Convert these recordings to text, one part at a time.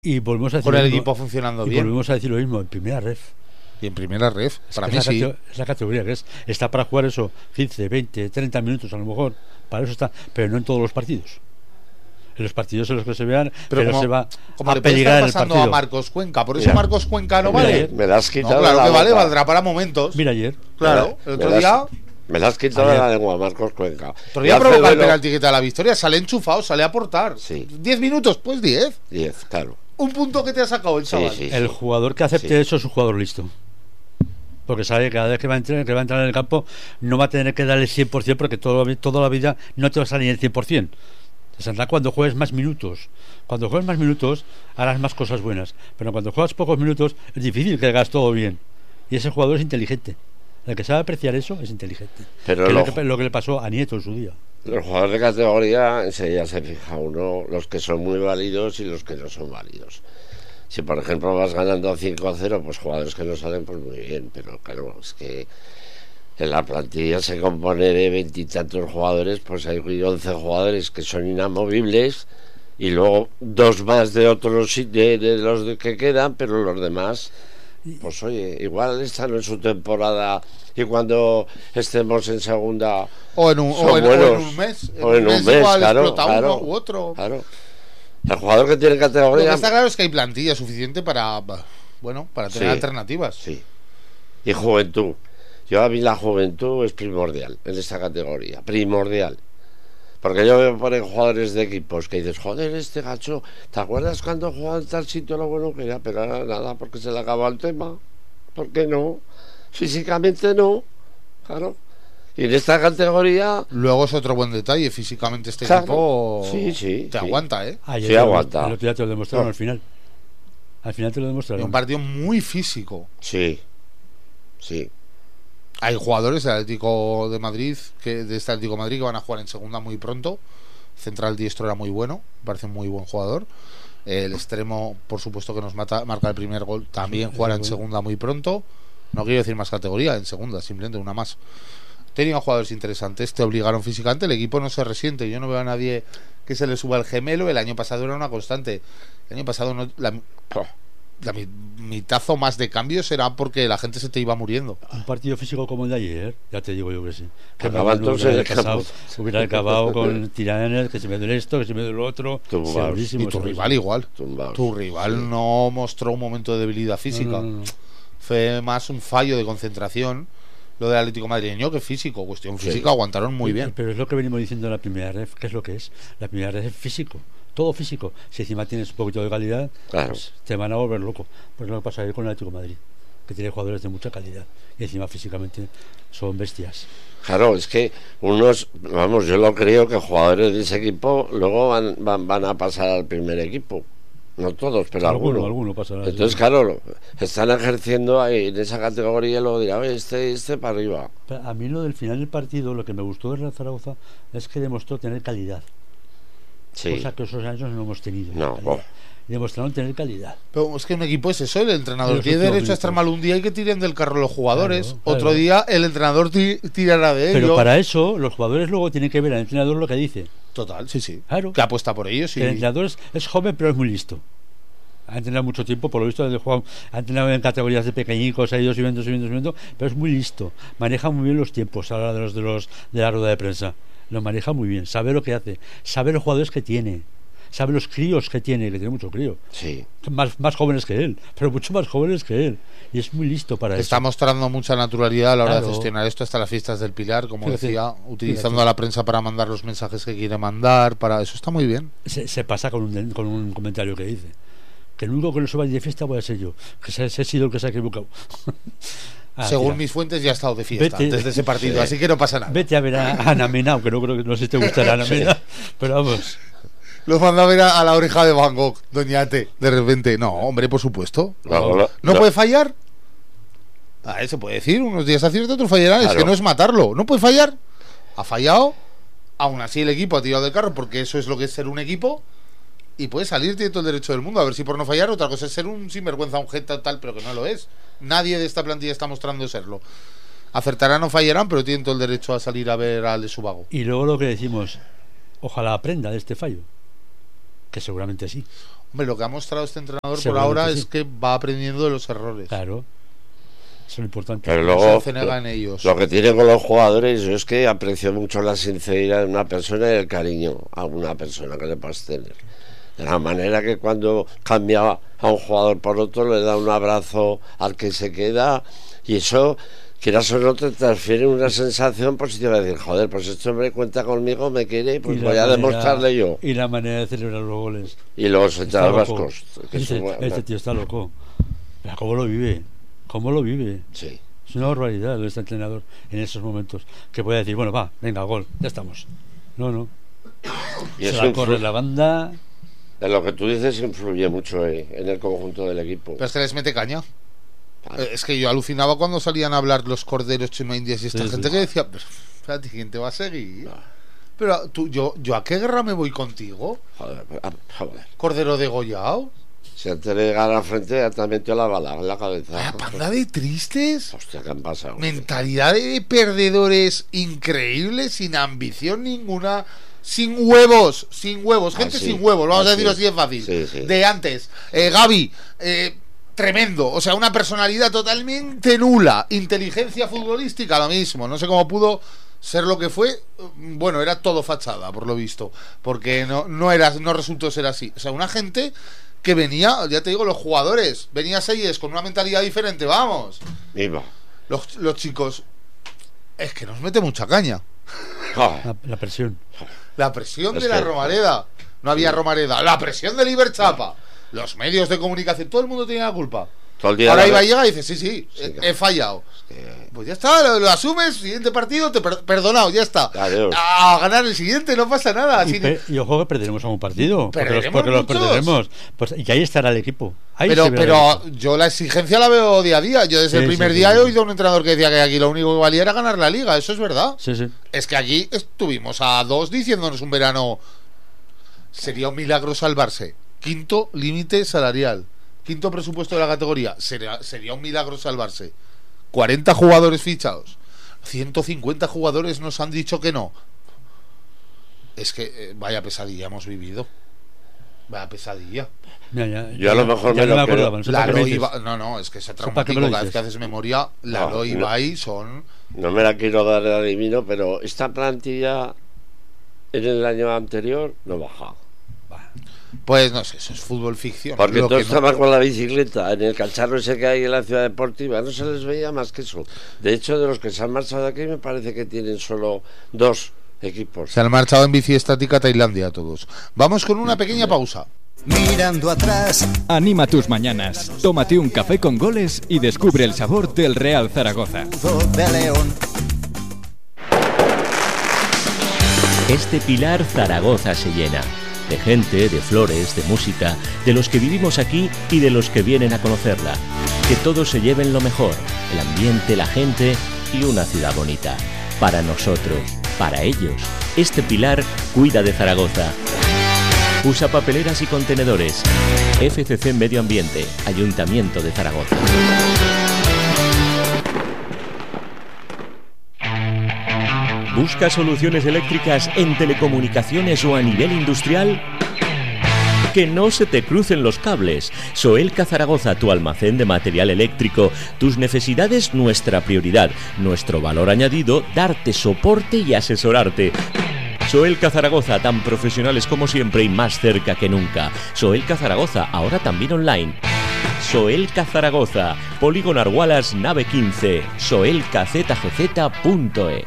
Y volvemos a decir con el equipo funcionando bien. Y volvemos a decir lo mismo en primera ref. Y en primera ref, para mí sí. Es la categoría que es. Está para jugar eso 15, 20, 30 minutos a lo mejor. Para eso está. Pero no en todos los partidos. En los partidos en los que se vean, pero se va como a le peligrar puede el estar pasando partido. a Marcos Cuenca. Por eso Marcos Cuenca no vale. Me la has quitado. No, claro la que vale, boca. valdrá para momentos. Mira ayer. Claro, el otro día. Me la has quitado de la lengua, Marcos Cuenca. Otro día provoca el penalti que te da la victoria. Sale enchufado, sale a aportar. Sí. 10 minutos, pues 10. 10, claro. Un punto que te ha sacado el chaval. Sí. El jugador que acepte eso es un jugador listo. Porque sabe que cada vez que va a entrar en el campo no va a tener que darle el 100% porque toda la vida no te va a salir el 100%. Te saldrá cuando juegues más minutos. Cuando juegues más minutos harás más cosas buenas. Pero cuando juegas pocos minutos es difícil que hagas todo bien. Y ese jugador es inteligente. El que sabe apreciar eso es inteligente. Pero que lo que le pasó a Nieto en su día. Los jugadores de categoría enseguida se fija uno los que son muy válidos y los que no son válidos. Si por ejemplo vas ganando 5-0, pues jugadores que no salen pues muy bien, pero claro, es que en la plantilla se compone de 20 y tantos jugadores, pues hay 11 jugadores que son inamovibles y luego 2 más de otros de los que quedan, pero los demás, pues oye, igual están en su temporada y cuando estemos en segunda o en un mes, igual claro, explota uno u otro. Claro. El jugador que tiene categoría. Lo que está claro es que hay plantilla suficiente para tener alternativas. Sí. Y juventud. Yo a mí la juventud es primordial en esta categoría. Primordial. Porque yo veo por jugadores de equipos que dices, joder, este gacho, ¿te acuerdas cuando jugaba en tal sitio lo bueno que era? Pero ahora nada, porque se le acabó el tema. ¿Por qué no? Físicamente no. Claro. Y en esta categoría. Luego es otro buen detalle, físicamente este equipo te aguanta, Sí, aguanta. El otro día te lo demostraron al final. Al final te lo demostraron. Es un partido muy físico. Sí. Hay jugadores del Atlético de Madrid, de este Atlético de Madrid, que van a jugar en segunda muy pronto. Central diestro era muy bueno, parece un muy buen jugador. El extremo, por supuesto, que nos marca el primer gol, también jugará en segunda muy pronto. No quiero decir más categoría, en segunda, simplemente una más. Tenían jugadores interesantes, te obligaron físicamente, el equipo no se resiente. Yo no veo a nadie que se le suba el gemelo. El año pasado era una constante. El año pasado la mitad o más de cambios era porque la gente se te iba muriendo. Un partido físico como el de ayer, ya te digo yo que sí. Que hubiera acabado con tiranes, que se me duele esto, que se me duele lo otro. Y tu rival igual. Tu rival no mostró un momento de debilidad física. No. Fue más un fallo de concentración. Lo del Atlético madrileño que físico, cuestión física, aguantaron muy bien. Pero es lo que venimos diciendo en la primera ref, ¿qué es lo que es? La primera ref es físico, todo físico. Si encima tienes un poquito de calidad, pues te van a volver loco. Pues lo que pasa ayer con el Atlético de Madrid, que tiene jugadores de mucha calidad y encima físicamente son bestias. Claro, es que yo lo creo que jugadores de ese equipo luego van a pasar al primer equipo. No todos, pero alguno pasará. Entonces, claro, están ejerciendo ahí en esa categoría y luego dirán, este para arriba. Pero a mí lo del final del partido, lo que me gustó de Real Zaragoza es que demostró tener calidad. Sí. Cosa que esos años no hemos tenido. No, demostraron tener calidad. Pero es que un equipo es eso, el entrenador tiene derecho a estar mal un día y que tiren del carro los jugadores. Claro. Otro día el entrenador tirará de ellos. Pero para eso los jugadores luego tienen que ver al entrenador lo que dice. Total, sí. Claro. Que apuesta por ellos. El entrenador es joven pero es muy listo. Ha entrenado mucho tiempo, por lo visto ha entrenado en categorías de pequeñicos, ha ido subiendo, pero es muy listo. Maneja muy bien los tiempos a la hora de la rueda de prensa. Lo maneja muy bien, sabe lo que hace, sabe los jugadores que tiene, sabe los críos que tiene mucho crío. Sí. Más jóvenes que él, pero mucho más jóvenes que él. Y es muy listo para eso. Está mostrando mucha naturalidad a la hora de gestionar esto, hasta las fiestas del Pilar, como decía, utilizando a la prensa para mandar los mensajes que quiere mandar. Para eso está muy bien. Se pasa con un comentario que dice: que el único que no se vaya de fiesta voy a ser yo, que he sido el que se ha equivocado. Según mis fuentes ya ha estado de fiesta desde ese partido, así que no pasa nada. Vete a ver a Ana Mena, aunque no creo que no sé si te gustará Ana Mena, pero vamos. Los manda a ver a la oreja de Van Gogh, Doña Ate, de repente. No, hombre, por supuesto. ¿No puede fallar? Se puede decir, unos días acierta, otros fallarán. Claro. Es que no es matarlo, no puede fallar. Ha fallado, aún así el equipo ha tirado del carro, porque eso es lo que es ser un equipo. Y puede salir, tiene todo el derecho del mundo. A ver si por no fallar, otra cosa es ser un sinvergüenza, un jeta tal, pero que no lo es. Nadie de esta plantilla está mostrando serlo. Acertarán o fallarán, pero tienen todo el derecho a salir a ver al de su vago. Y luego lo que decimos, ojalá aprenda de este fallo, que seguramente sí. Hombre, lo que ha mostrado este entrenador por ahora es que va aprendiendo de los errores. Claro. Eso es lo importante. Pero luego, se nega en ellos. Lo que tiene con los jugadores, yo es que aprecio mucho la sinceridad de una persona y el cariño a una persona que le puedas tener. De la manera que cuando cambia a un jugador por otro, le da un abrazo al que se queda, y eso, quieras o no, te transfiere una sensación positiva de decir, joder, pues este hombre cuenta conmigo, me quiere, pues voy a demostrarle yo. Y la manera de celebrar los goles. Y los entrenadores vascos. Este tío está loco. Pero ¿cómo lo vive? ¿Cómo lo vive? Sí. Es una barbaridad de este entrenador en esos momentos. Que puede decir, bueno, va, venga, gol, ya estamos. No. Y se eso va a correr la banda. En lo que tú dices influye mucho en el conjunto del equipo. Pero es que les mete caña. Vale. Es que yo alucinaba cuando salían a hablar los Corderos, Chema Indias y esta gente que decía, pero espérate, ¿quién te va a seguir? No. Pero tú, yo ¿a qué guerra me voy contigo? Joder. Cordero degollado. Si te le llega a la frente, ya te metió la bala en la cabeza. Vaya panda de tristes. Hostia, ¿qué han pasado? Mentalidad de perdedores increíble, sin ambición ninguna, sin huevos, gente sin huevos, vamos a decirlo así de fácil. Sí. De antes, Gavi, tremendo, o sea, una personalidad totalmente nula, inteligencia futbolística, lo mismo, no sé cómo pudo ser lo que fue. Bueno, era todo fachada, por lo visto, porque no resultó ser así. O sea, una gente que venía, ya te digo, los jugadores, venía Seyes con una mentalidad diferente, vamos. Viva. Los chicos, es que nos mete mucha caña. La presión. La presión de la Romareda. No había Romareda. La presión de Iberchapa. Los medios de comunicación, todo el mundo tenía la culpa. Ahora iba y llega y dice, sí, he fallado. Pues ya está, lo asumes, siguiente partido, te perdonado, ya está. Adiós. A ganar el siguiente, no pasa nada. Y ojo que perderemos algún partido. Porque los perderemos. Pues, y ahí estará el equipo. Pero yo la exigencia la veo día a día. Yo desde el primer día he oído a un entrenador que decía que aquí lo único que valía era ganar la liga. Eso es verdad. Sí. Es que allí estuvimos a 2 diciéndonos un verano, sería un milagro salvarse. 5º límite salarial, 5º presupuesto de la categoría, sería un milagro salvarse. 40 jugadores fichados, 150 jugadores nos han dicho que no. Es que vaya pesadilla hemos vivido. Vaya pesadilla. Yo a lo mejor me lo acuerdo. No, es que ese traumático, cada vez que haces memoria, Lalo y Ibai son... No me la quiero dar de adivino, pero esta plantilla en el año anterior no baja. Pues no sé, eso es fútbol ficción. Porque todos estaban con la bicicleta en el cacharro ese que hay en la ciudad deportiva, no se les veía más que eso. De hecho, de los que se han marchado de aquí, me parece que tienen solo 2 equipos. Se han marchado en bici estática a Tailandia todos. Vamos con una pequeña pausa. Mirando atrás, anima tus mañanas. Tómate un café con goles y descubre el sabor del Real Zaragoza. Este pilar Zaragoza se llena. De gente, de flores, de música, de los que vivimos aquí y de los que vienen a conocerla. Que todos se lleven lo mejor, el ambiente, la gente y una ciudad bonita. Para nosotros, para ellos, este pilar cuida de Zaragoza. Usa papeleras y contenedores. FCC Medio Ambiente, Ayuntamiento de Zaragoza. ¿Busca soluciones eléctricas en telecomunicaciones o a nivel industrial? Que no se te crucen los cables. Soelca Zaragoza, tu almacén de material eléctrico. Tus necesidades, nuestra prioridad. Nuestro valor añadido, darte soporte y asesorarte. Soelca Zaragoza, tan profesionales como siempre y más cerca que nunca. Soelca Zaragoza, ahora también online. Soelca Zaragoza, Polígono Argualas, nave 15, soelcazgz.es.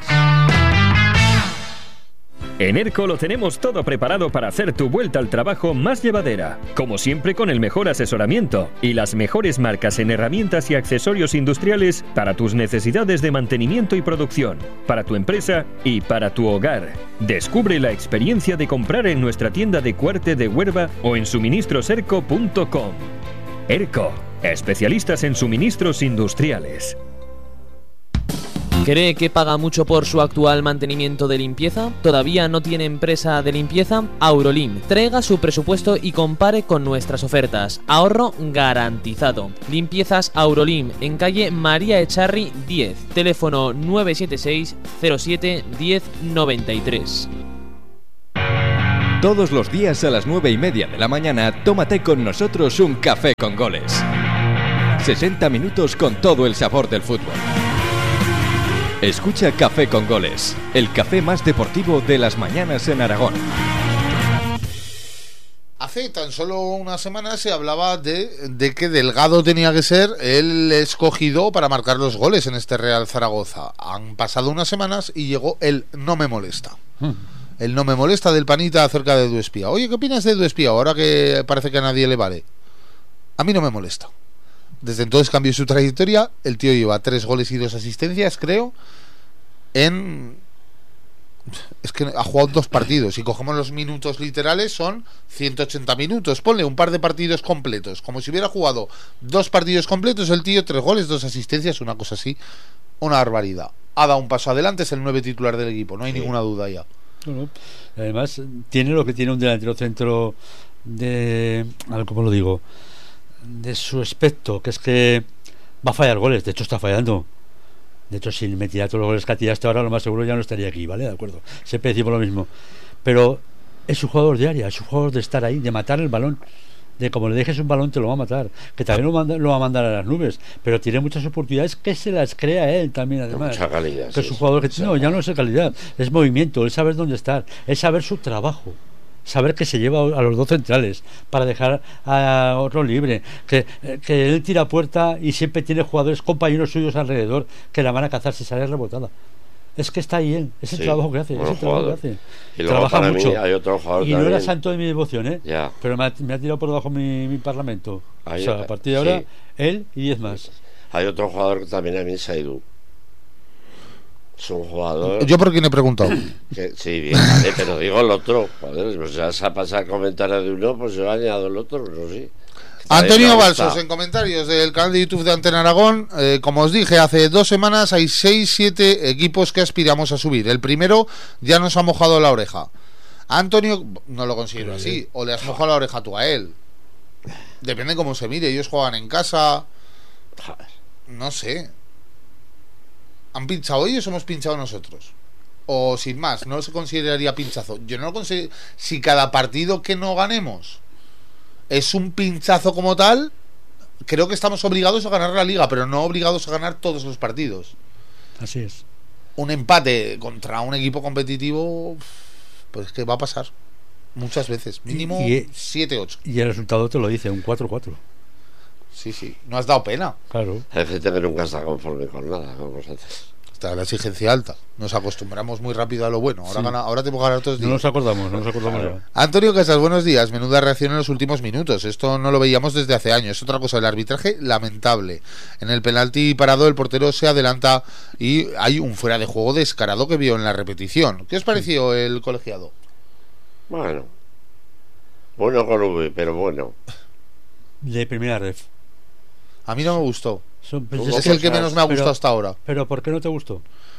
En ERCO lo tenemos todo preparado para hacer tu vuelta al trabajo más llevadera. Como siempre, con el mejor asesoramiento y las mejores marcas en herramientas y accesorios industriales para tus necesidades de mantenimiento y producción, para tu empresa y para tu hogar. Descubre la experiencia de comprar en nuestra tienda de Cuarte de Huerva o en suministroserco.com. ERCO, especialistas en suministros industriales. ¿Cree que paga mucho por su actual mantenimiento de limpieza? ¿Todavía no tiene empresa de limpieza? Aurolim, traiga su presupuesto y compare con nuestras ofertas. Ahorro garantizado. Limpiezas Aurolim, en calle María Echarri 10, teléfono 976 07 10 93. Todos los días a las 9:30 de la mañana, tómate con nosotros un café con goles. 60 minutos con todo el sabor del fútbol. Escucha Café con Goles, el café más deportivo de las mañanas en Aragón. Hace tan solo una semana se hablaba de que Delgado tenía que ser el escogido para marcar los goles en este Real Zaragoza. Han pasado unas semanas y llegó el no me molesta. El no me molesta del panita acerca de Edu Espía. Oye, ¿qué opinas de Edu Espía ahora que parece que a nadie le vale? A mí no me molesta. Desde entonces cambió su trayectoria. El tío lleva 3 goles y 2 asistencias, creo. Es que ha jugado 2 partidos. Si cogemos los minutos literales son 180 minutos. Ponle un par de partidos completos. Como si hubiera jugado 2 partidos completos el tío, 3 goles, 2 asistencias, una cosa así. Una barbaridad. Ha dado un paso adelante, es el 9 titular del equipo. No hay ninguna duda ya. No. Además, tiene lo que tiene un delantero centro de... A ver, ¿cómo lo digo? De su aspecto, que es que va a fallar goles. De hecho está fallando. De hecho, si me tira todos los goles que ha tirado hasta ahora, lo más seguro ya no estaría aquí, ¿vale? De acuerdo, siempre decimos lo mismo. Pero es un jugador de área, es un jugador de estar ahí, de matar el balón, de como le dejes un balón te lo va a matar, que también lo va a mandar a las nubes, pero tiene muchas oportunidades que se las crea él también, además. Mucha calidad, que es un jugador que no, ya no es calidad, es movimiento, es saber dónde estar, es saber su trabajo, saber que se lleva a los 2 centrales para dejar a otro libre, que él tira a puerta y siempre tiene jugadores, compañeros suyos alrededor que la van a cazar si sale rebotada. Es que está ahí él, es el trabajo que hace, y luego trabaja mucho. Mí hay otro jugador y también. No era santo de mi devoción, ya. Pero me ha tirado por debajo mi parlamento. O sea, a partir de ahora él y 10 más. Hay otro jugador que también a mí es Edu. Es un jugador. ¿Yo por quién he preguntado? Sí, bien, vale, pero digo el otro. Joder, pues ya se ha pasado a comentar de uno, pues yo he añadido el otro, no sé. Antonio Balsos, en comentarios del canal de YouTube de Antena Aragón, como os dije, hace 2 semanas hay 6-7 equipos que aspiramos a subir. El primero ya nos ha mojado la oreja. Antonio, no lo considero así, o le has mojado la oreja tú a él. Depende cómo se mire, ellos juegan en casa. No sé. ¿Han pinchado ellos o hemos pinchado nosotros? O sin más, no se consideraría pinchazo. Yo no lo considero. Si cada partido que no ganemos es un pinchazo como tal, creo que estamos obligados a ganar la liga, pero no obligados a ganar todos los partidos. Así es. Un empate contra un equipo competitivo, pues que va a pasar muchas veces, mínimo 7-8. Y el resultado te lo dice, un 4-4. Sí, no has dado pena. Claro. Hay gente que nunca está conforme con nada, como antes. Está la exigencia alta. Nos acostumbramos muy rápido a lo bueno. Ahora tenemos que ganar todos los días. No nos acordamos claro. Ya. Antonio Casas, buenos días. Menuda reacción en los últimos minutos. Esto no lo veíamos desde hace años. Es otra cosa. El arbitraje lamentable. En el penalti parado el portero se adelanta y hay un fuera de juego descarado que vio en la repetición. ¿Qué os pareció el colegiado? Bueno con V, pero bueno. De primera ref. A mí no me gustó. Es el que menos me ha gustado hasta ahora. ¿Pero por qué no te gustó?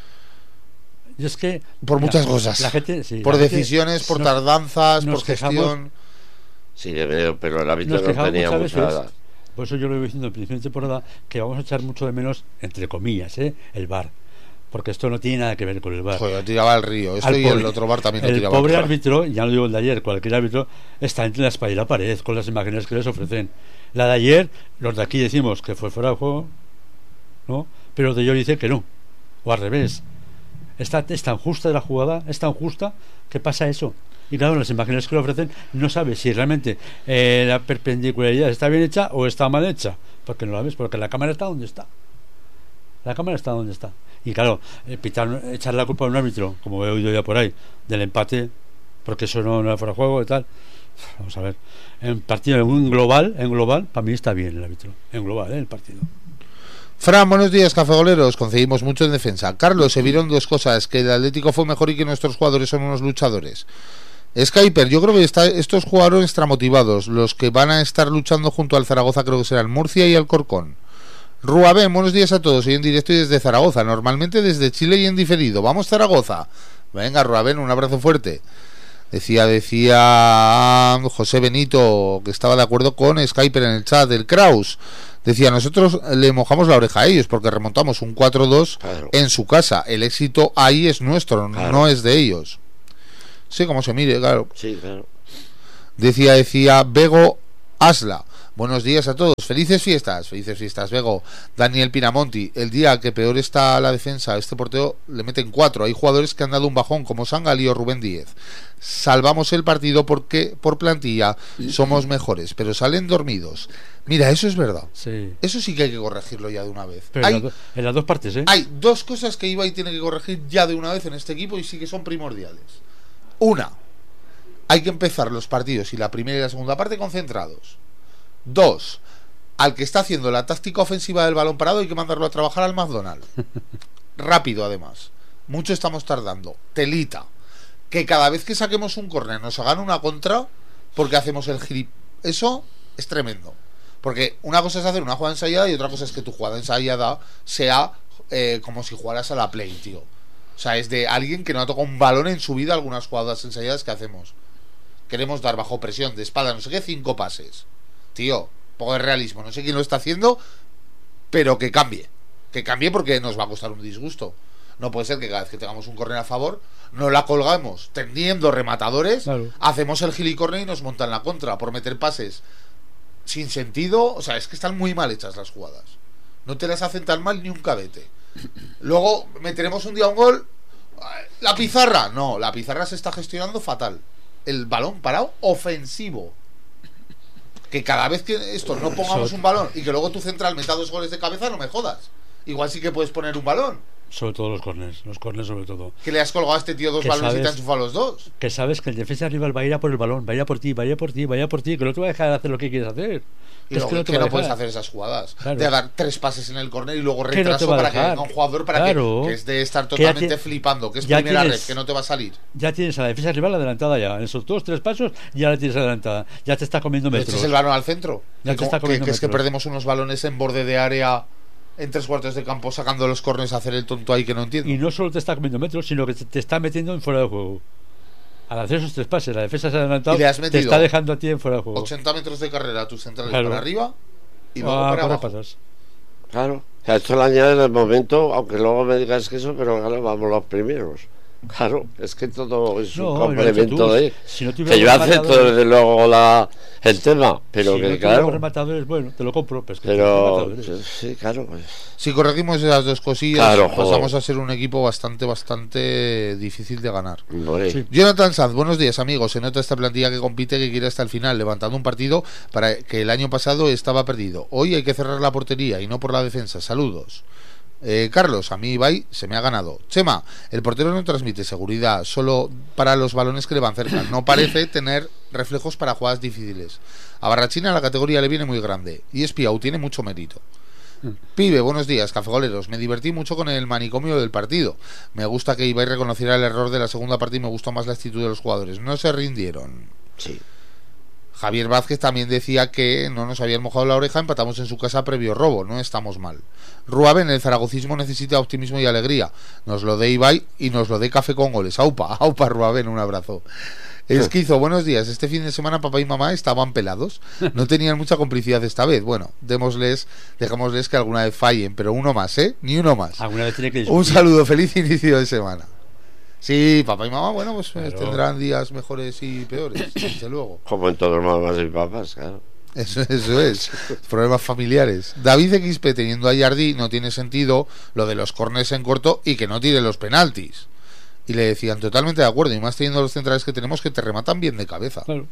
Y es que por muchas cosas. La gente, por decisiones, por tardanzas, por gestión. Sí, pero el árbitro no tenía mucha. Por eso yo lo he diciendo en principio de temporada que vamos a echar mucho de menos, entre comillas, el VAR. Porque esto no tiene nada que ver con el VAR. Joder, tiraba al río. Esto y el otro VAR también lo tiraba. El pobre árbitro, ya no digo el de ayer, cualquier árbitro está entre la espalda y la pared con las imágenes que les ofrecen. La de ayer, los de aquí decimos que fue fuera de juego, ¿no? Pero los de ellos dicen que no. O al revés. Es tan justa la jugada, es tan justa que pasa eso. Y claro, las imágenes que le ofrecen no sabes si realmente la perpendicularidad está bien hecha o está mal hecha. Porque no la ves, porque la cámara está donde está. Y claro, echar la culpa a un árbitro, como he oído ya por ahí, del empate, porque eso no era fuera de juego y tal. Vamos a ver. En global, para mí está bien el árbitro. En global, el partido. Fran, buenos días, cafegoleros. Concedimos mucho en defensa. Carlos, se vieron 2 cosas: que el Atlético fue mejor y que nuestros jugadores son unos luchadores. Skyper, yo creo que estos jugadores extramotivados, los que van a estar luchando junto al Zaragoza, creo que serán Murcia y Alcorcón. Ruabén, buenos días a todos. Soy en directo y desde Zaragoza, normalmente desde Chile y en diferido. Vamos Zaragoza. Venga, Ruabén, un abrazo fuerte. Decía José Benito, que estaba de acuerdo con Skyper en el chat, del Kraus. Decía, nosotros le mojamos la oreja a ellos porque remontamos un 4-2 en su casa. El éxito ahí es nuestro, no es de ellos. Sí, como se mire, claro. Sí, claro. Decía Bego Asla. Buenos días a todos, felices fiestas, Bego. Daniel Pinamonti, el día que peor está la defensa, a este portero le meten 4. Hay jugadores que han dado un bajón, como Sangalí o Rubén Díez. Salvamos el partido porque por plantilla somos mejores, pero salen dormidos. Mira, eso es verdad. Sí. Eso sí que hay que corregirlo ya de una vez. Pero en las dos partes, ¿eh? Hay 2 cosas que Ibai tiene que corregir ya de una vez en este equipo y sí que son primordiales. Una, hay que empezar los partidos y la primera y la segunda parte concentrados. 2, al que está haciendo la táctica ofensiva del balón parado hay que mandarlo a trabajar al McDonald's. Rápido, además. Mucho estamos tardando. Telita. Que cada vez que saquemos un córner nos hagan una contra porque hacemos el gilip. Eso es tremendo. Porque una cosa es hacer una jugada ensayada y otra cosa es que tu jugada ensayada sea como si jugaras a la Play, tío. O sea, es de alguien que no ha tocado un balón en su vida algunas jugadas ensayadas que hacemos. Queremos dar bajo presión, de espalda, no sé qué, 5 pases. Tío, poco de realismo. No sé quién lo está haciendo, pero que cambie. Que cambie porque nos va a costar un disgusto. No puede ser que cada vez que tengamos un córner a favor no la colgamos tendiendo rematadores, claro. Hacemos el gilicorner y nos montan la contra por meter pases sin sentido. O sea, es que están muy mal hechas las jugadas. No te las hacen tan mal ni un cabete. Luego meteremos un día un gol. La pizarra. No, la pizarra se está gestionando fatal. El balón parado ofensivo. Que cada vez que esto no pongamos un balón y que luego tu central meta 2 goles de cabeza, no me jodas. Igual sí que puedes poner un balón. Sobre todo los corners sobre todo. Que le has colgado a este tío 2 balones y te has enchufado los 2. Que sabes que el defensa rival va a ir a por el balón, va a ir a por ti, que no te va a dejar de hacer lo que quieres hacer. Y luego, que no puedes hacer esas jugadas, claro. De dar 3 pases en el córner y luego retraso para que venga un jugador para claro. que es de estar totalmente flipando, que es primera red, que no te va a salir. Ya tienes a la defensa rival adelantada ya. En esos 2-3 pasos ya la tienes adelantada. Ya te está comiendo metros. ¿Echas el balón al centro? Ya te está comiendo metros. Es que perdemos unos balones en borde de área en 3 cuartos de campo sacando los corners a hacer el tonto ahí que no entiendo. Y no solo te está comiendo metros, sino que te está metiendo en fuera de juego. Al hacer esos 3 pases, la defensa se ha adelantado, te está dejando a ti en fuera de juego. 80 metros de carrera a tus centrales para arriba y luego para abajo. Pasas. Claro, o sea, esto lo añade en el momento, aunque luego me digas que eso, pero claro, vamos los primeros. Claro, es que todo es un complemento de... Si no que yo acepto desde luego el tema, pero si que no claro... rematadores, bueno, te lo compro, pero sí, claro, pues... Si corregimos esas 2 cosillas, claro, pasamos a ser un equipo bastante difícil de ganar. Sí. Jonathan Sanz, buenos días amigos. Se nota esta plantilla que compite, que quiere hasta el final, levantando un partido para que el año pasado estaba perdido. Hoy hay que cerrar la portería y no por la defensa. Saludos. Carlos, a mí Ibai se me ha ganado. Chema, el portero no transmite seguridad, solo para los balones que le van cerca. No parece tener reflejos para jugadas difíciles. A Barrachina la categoría le viene muy grande. Y Espiau tiene mucho mérito. Pibe, buenos días, cafegoleros. Me divertí mucho con el manicomio del partido. Me gusta que Ibai reconociera el error de la segunda parte y me gustó más la actitud de los jugadores. No se rindieron. Sí. Javier Vázquez también decía que no nos habían mojado la oreja, empatamos en su casa previo robo, no estamos mal. Ruaben, el zaragocismo necesita optimismo y alegría. Nos lo dé Ibai y nos lo dé Café con Goles. Aupa, Ruaben, un abrazo. Esquizo, buenos días. Este fin de semana papá y mamá estaban pelados. No tenían mucha complicidad esta vez. Bueno, dejémosles que alguna vez fallen, pero uno más, ni uno más. Alguna vez tiene que un saludo, feliz inicio de semana. Sí, papá y mamá, bueno, pues claro. Tendrán días mejores y peores, desde luego. Como en todos los mamás y papás, claro. Eso es, problemas familiares. David XP teniendo a Yardi no tiene sentido lo de los corners en corto y que no tire los penaltis. Y le decían totalmente de acuerdo, y más teniendo los centrales que tenemos que te rematan bien de cabeza. Claro.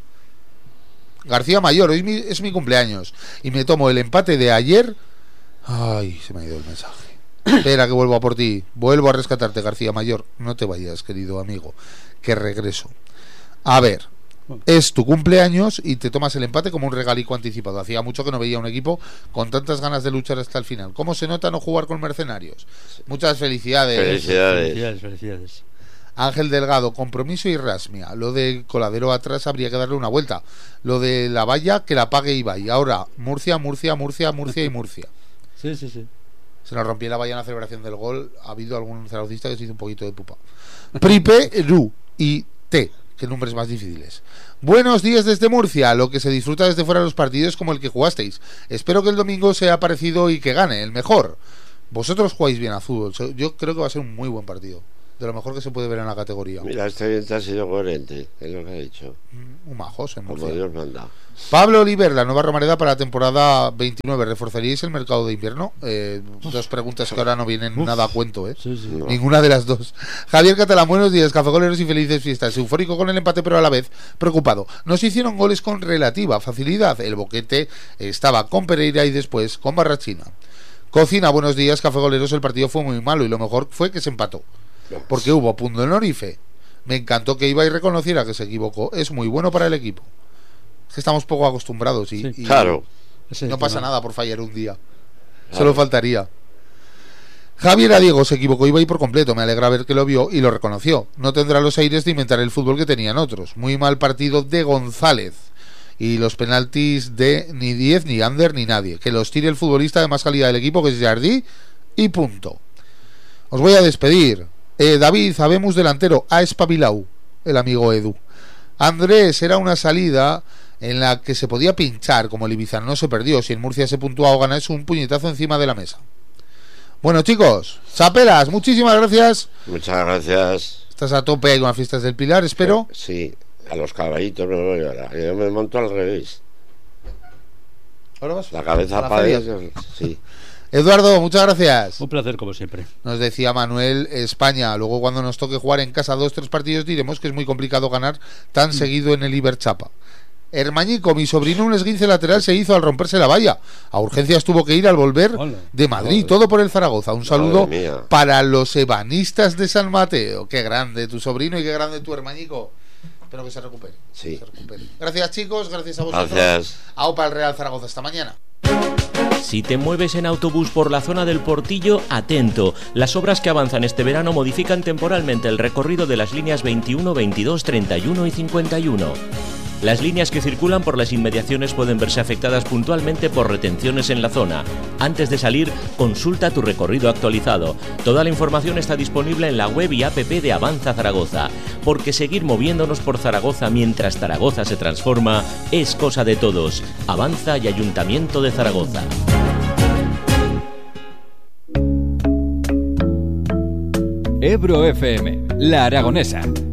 García Mayor, hoy es mi cumpleaños y me tomo el empate de ayer. Ay, se me ha ido el mensaje. Espera que vuelvo a por ti. Vuelvo a rescatarte, García Mayor. No te vayas, querido amigo, que regreso. A ver, es tu cumpleaños y te tomas el empate como un regalico anticipado. Hacía mucho que no veía un equipo con tantas ganas de luchar hasta el final. ¿Cómo se nota no jugar con mercenarios? Muchas felicidades. Felicidades. Ángel Delgado, compromiso y rasmia. Lo de Coladero atrás habría que darle una vuelta. Lo de la valla que la pague Ibai. Ahora Murcia. Sí. Se nos rompió la valla en la celebración del gol. Ha habido algún zaragocista que se hizo un poquito de pupa. Pripe, Ru y T, que nombres más difíciles. Buenos días desde Murcia. Lo que se disfruta desde fuera de los partidos como el que jugasteis. Espero que el domingo sea parecido y que gane el mejor. Vosotros jugáis bien a fútbol. Yo creo que va a ser un muy buen partido. de lo mejor que se puede ver en la categoría. Mira, este oyente ha sido coherente, es lo que ha dicho. Un majos en Murcia. Como Dios manda. Pablo Oliver, la nueva Romareda para la temporada 29. ¿Reforzaríais el mercado de invierno? Dos preguntas que ahora no vienen nada a cuento, ¿eh? Sí, sí. No. Ninguna de las dos. Javier Catalán, buenos días, cafegoleros y felices fiestas. Eufórico con el empate, pero a la vez preocupado. Nos hicieron goles con relativa facilidad. El boquete estaba con Pereira y después con Barrachina. Cocina, buenos días, cafegoleros. El partido fue muy malo y lo mejor fue que se empató. Porque hubo punto en Orife. Me encantó que Ibai reconociera que se equivocó. Es muy bueno para el equipo. Es que estamos poco acostumbrados y Claro. no pasa nada por fallar un día. Solo faltaría. Javier Adiego se equivocó Ibai por completo. Me alegra ver que lo vio y lo reconoció. No tendrá los aires de inventar el fútbol que tenían otros. Muy mal partido de González. Y los penaltis de ni 10, ni Ander, ni nadie. Que los tire el futbolista de más calidad del equipo, que es Jardí, y punto. Os voy a despedir. David, habemos delantero, a espabilau, el amigo Edu. Andrés, era una salida en la que se podía pinchar, como el Ibiza no se perdió. Si en Murcia se puntúa o gana, es un puñetazo encima de la mesa. Bueno, chicos, chapelas, muchísimas gracias. Muchas gracias. Estás a tope ahí con las fiestas del Pilar, espero. Sí, a los caballitos me voy ahora. Yo me monto al revés. ¿Ahora vas? La cabeza ¿A la para feria? ellos, sí. Eduardo, muchas gracias. Un placer, como siempre. Nos decía Manuel, España. Luego, cuando nos toque jugar en casa 2-3 partidos, diremos que es muy complicado ganar tan seguido en el Iberchapa. Hermañico, mi sobrino, un esguince lateral se hizo al romperse la valla. A urgencias tuvo que ir al volver de Madrid. Todo por el Zaragoza. Un saludo para los ebanistas de San Mateo. Qué grande tu sobrino y qué grande tu Hermañico. Espero que se recupere. Sí. Se recupere. Gracias, chicos. Gracias a vosotros. Gracias. Aupa el Real Zaragoza. Hasta mañana. Si te mueves en autobús por la zona del Portillo, atento. Las obras que avanzan este verano modifican temporalmente el recorrido de las líneas 21, 22, 31 y 51. Las líneas que circulan por las inmediaciones pueden verse afectadas puntualmente por retenciones en la zona. Antes de salir, consulta tu recorrido actualizado. Toda la información está disponible en la web y app de Avanza Zaragoza, porque seguir moviéndonos por Zaragoza mientras Zaragoza se transforma es cosa de todos. Avanza y Ayuntamiento de Zaragoza. Ebro FM, La Aragonesa.